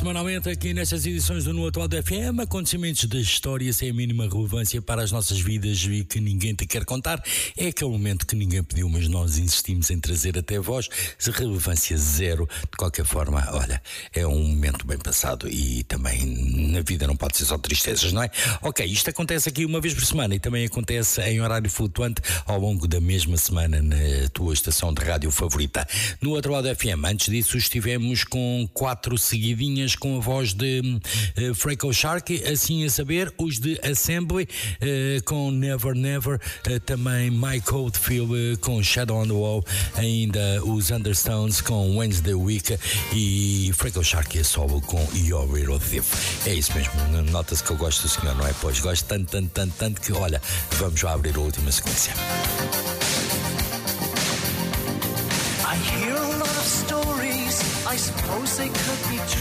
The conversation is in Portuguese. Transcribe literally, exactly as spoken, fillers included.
Semanalmente aqui nestas edições do No Atual da F M, acontecimentos da história sem a mínima relevância para as nossas vidas e que ninguém te quer contar. É aquele momento que ninguém pediu, mas nós insistimos em trazer até vós. Relevância zero. De qualquer forma, olha, é um momento bem passado e também na vida não pode ser só tristezas, não é? Ok, isto acontece aqui uma vez por semana e também acontece em horário flutuante ao longo da mesma semana na tua estação de rádio favorita. No Atual da F M, antes disso estivemos com quatro seguidinhas com a voz de uh, Freco Shark, assim a saber, os de Assembly uh, com Never Never, uh, também Mike Oldfield uh, com Shadow on the Wall, ainda os Understones com Wednesday Week e Freco Shark a solo com Your Little Thief. É isso mesmo, nota-se que eu gosto do senhor, não é? Pois gosto tanto, tanto, tanto, tanto que, olha, vamos já abrir a última sequência. I hear a lot of stories, I suppose they could be true.